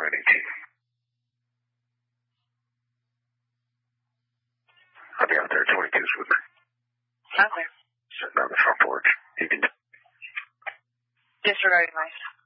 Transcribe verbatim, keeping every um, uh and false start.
nine eighteen. I'll be out there at twenty-twos with me. Okay. Sitting on the front porch. You can... Disregarding lights.